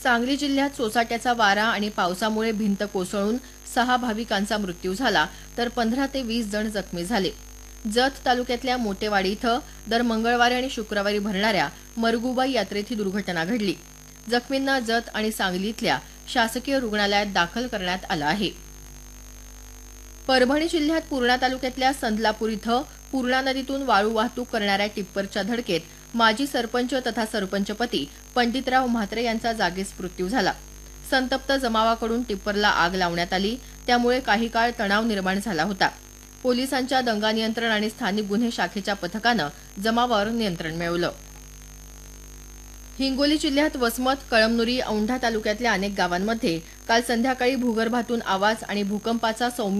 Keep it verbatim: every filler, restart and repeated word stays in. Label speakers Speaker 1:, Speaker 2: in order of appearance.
Speaker 1: सांगली जिल्ह्यात सोसाट्याचा वारा आणि पावसामुळे भिंत कोसळून सहा भाविकांचा मृत्यू झाला तर पंधरा ते वीस जण जखमी झाले. जत तालुक्यातल्या मोटेवाडी इथं दर मंगळवारी आणि शुक्रवारी भरणाऱ्या मरगुबाई यात्रेत ही दुर्घटना घडली. जखमींना जत आणि सांगली इथल्या शासकीय रुग्णालयात दाखल करण्यात आलं आहे. परभणी जिल्ह्यात पूर्णा तालुक्यातल्या संदलापूर इथं पूर्णा नदीतून वाळू वाहतूक करणाऱ्या टिप्परच्या धडकेत माजी सरपंच तथा सरपंचपती पंडितराव म्हात्रे यांचा जागीच मृत्यू झाला. संतप्त जमावाकडून टिप्परला आग लावण्यात आली, त्यामुळे काही काळ तणाव निर्माण झाला होता. पोलिसांच्या दंगा नियंत्रण आणि स्थानिक गुन्हे शाखेच्या पथकानं जमावावर नियंत्रण मिळवलं. हिंगोली जिल्ह्यात वसमत, कळमनुरी, औंढा तालुक्यातल्या अनेक गावांमध्ये काल संध्याकाळी भूगर्भातून आवाज आणि भूकंपाचा सौम्य